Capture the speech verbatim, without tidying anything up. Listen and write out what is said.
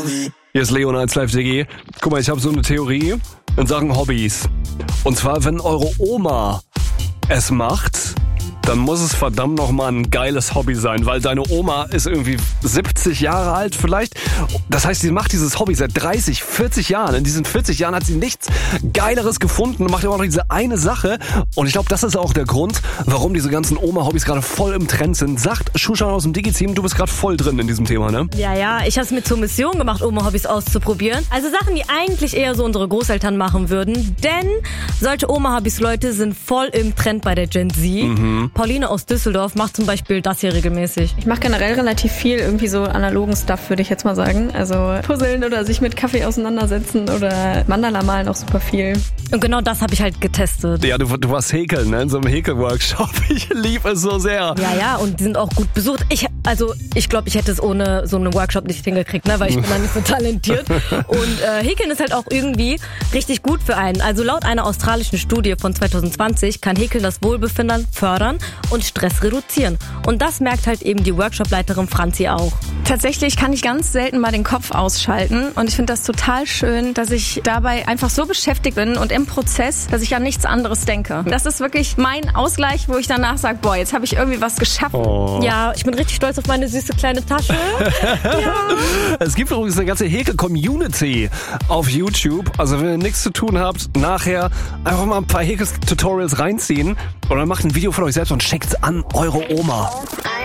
Hier ist Leon eins Live D G. Guck mal, ich habe so eine Theorie in Sachen Hobbys. Und zwar, wenn eure Oma es macht, dann muss es verdammt nochmal ein geiles Hobby sein, weil deine Oma ist irgendwie siebzig Jahre alt vielleicht. Das heißt, sie macht dieses Hobby seit dreißig, vierzig Jahren. In diesen vierzig Jahren hat sie nichts Geileres gefunden und macht immer noch diese eine Sache. Und ich glaube, das ist auch der Grund, warum diese ganzen Oma-Hobbys gerade voll im Trend sind. Sagt Shushan aus dem Digi-Team, du bist gerade voll drin in diesem Thema, ne? Ja, ja, ich habe es mir zur Mission gemacht, Oma-Hobbys auszuprobieren. Also Sachen, die eigentlich eher so unsere Großeltern machen würden. Denn solche Oma-Hobbys-Leute sind voll im Trend bei der Gen Z. Mhm. Pauline aus Düsseldorf macht zum Beispiel das hier regelmäßig. Ich mache generell relativ viel, irgendwie so analogen Stuff, würde ich jetzt mal sagen. Also puzzeln oder sich mit Kaffee auseinandersetzen oder Mandala malen auch super viel. Und genau das habe ich halt getestet. Ja, du, du warst häkeln, ne? In so einem Häkelworkshop. Ich liebe es so sehr. Ja, ja, und die sind auch gut besucht. Ich, also ich glaube, ich hätte es ohne so einen Workshop nicht hingekriegt, ne? Weil ich bin da nicht so talentiert. Und äh, Häkeln ist halt auch irgendwie richtig gut für einen. Also laut einer australischen Studie von zwanzig zwanzig kann Häkeln das Wohlbefinden fördern und Stress reduzieren. Und das merkt halt eben die Workshopleiterin Franzi auch. Tatsächlich kann ich ganz selten mal den Kopf ausschalten und ich finde das total schön, dass ich dabei einfach so beschäftigt bin und im Prozess, dass ich an nichts anderes denke. Das ist wirklich mein Ausgleich, wo ich danach sage, boah, jetzt habe ich irgendwie was geschafft. Oh. Ja, ich bin richtig stolz auf meine süße kleine Tasche. Ja. Es gibt übrigens eine ganze Häkel-Community auf YouTube. Also wenn ihr nichts zu tun habt, nachher einfach mal ein paar Häkel-Tutorials reinziehen und dann macht ein Video von euch selbst und schickt's an eure Oma.